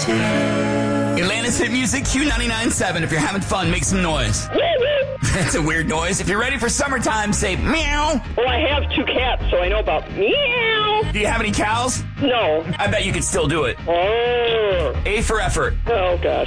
Atlanta's hit music, Q99.7. If you're having fun, make some noise. That's a weird noise. If you're ready for summertime, say meow. Well, I have 2 cats, so I know about meow. Do you have any cows? No. I bet you could still do it. Oh. A for effort. Oh, gosh.